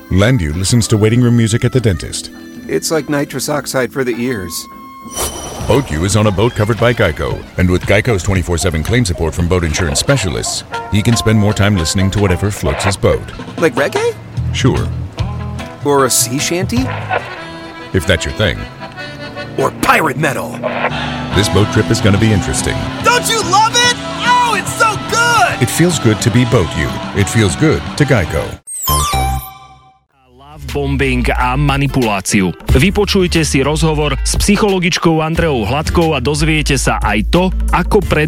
Landu listens to waiting room music at the dentist. It's like nitrous oxide for the ears. BoatU is on a boat covered by Geico, and with Geico's 24/7 claim support from boat insurance specialists, he can spend more time listening to whatever floats his boat. Like reggae? Sure, Or a sea shanty? if that's your thing. Or pirate metal? This boat trip is going to be interesting. Don't you love it? Oh, it's so good! It feels good to be BoatU. It feels good to Geico. Bombing a manipuláciu. Vypočujte si rozhovor s psychologičkou Andreou Hladkou a dozviete sa aj to, ako